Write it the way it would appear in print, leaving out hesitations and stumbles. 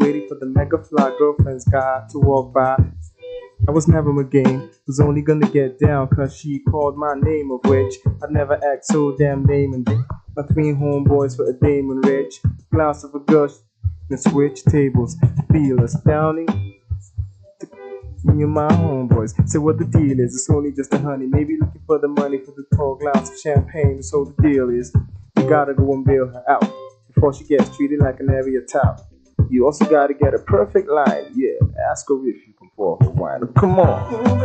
waiting for the mega fly girlfriend's guy to walk by. I was never a game, was only gonna get down cause she called my name, of which I'd never act so damn lame. And my three homeboys for a Damon Rich, glass of a gush, and switch tables, feel astounding. Me and my homeboys, so what the deal is, it's only just a honey, maybe looking for the money for the tall glass of champagne. So the deal is, you gotta go and bail her out before she gets treated like an area tout. You also gotta get a perfect line, yeah, ask her if you can pour her wine. Come on.